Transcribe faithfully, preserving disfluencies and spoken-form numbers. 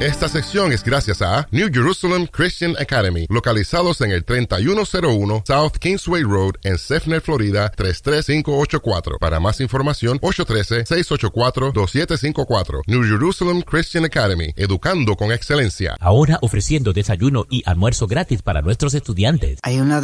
Esta sección es gracias a New Jerusalem Christian Academy, localizados en el treinta y uno cero uno South Kingsway Road en Sefner, Florida tres tres cinco ocho cuatro. Para más información, ocho uno tres, seis ocho cuatro, dos siete cinco cuatro. New Jerusalem Christian Academy, educando con excelencia. Ahora ofreciendo desayuno y almuerzo gratis para nuestros estudiantes. Hay una